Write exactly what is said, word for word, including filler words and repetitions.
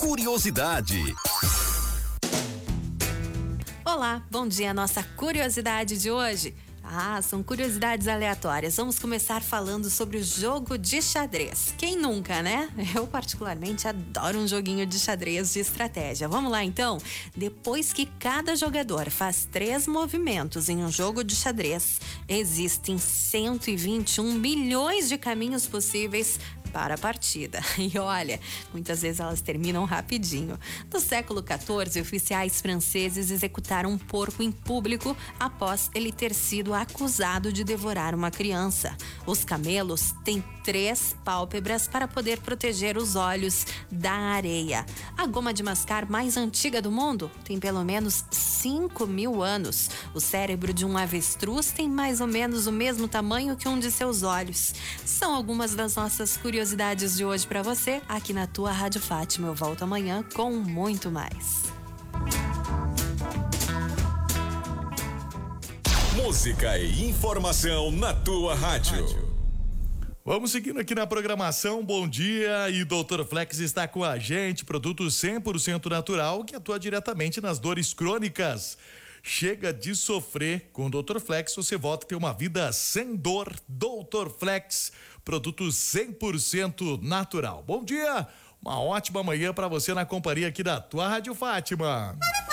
curiosidade. Olá, bom dia. Nossa curiosidade de hoje. Ah, são curiosidades aleatórias. Vamos começar falando sobre o jogo de xadrez. Quem nunca, né? Eu particularmente adoro um joguinho de xadrez de estratégia. Vamos lá então? Depois que cada jogador faz três movimentos em um jogo de xadrez, existem cento e vinte e um milhões de caminhos possíveis para a partida. E olha, muitas vezes elas terminam rapidinho. No século quatorze, oficiais franceses executaram um porco em público após ele ter sido acusado de devorar uma criança. Os camelos têm três pálpebras para poder proteger os olhos da areia. A goma de mascar mais antiga do mundo tem pelo menos cinco mil anos. O cérebro de um avestruz tem mais ou menos o mesmo tamanho que um de seus olhos. São algumas das nossas curiosidades de hoje para você, aqui na tua Rádio Fátima. Eu volto amanhã com muito mais. Música e informação na tua rádio. Vamos seguindo aqui na programação. Bom dia, e doutor Flex está com a gente, produto cem por cento natural que atua diretamente nas dores crônicas. Chega de sofrer. Com o doutor Flex você volta a ter uma vida sem dor. doutor Flex, produto cem por cento natural. Bom dia, uma ótima manhã para você na companhia aqui da tua Rádio Fátima.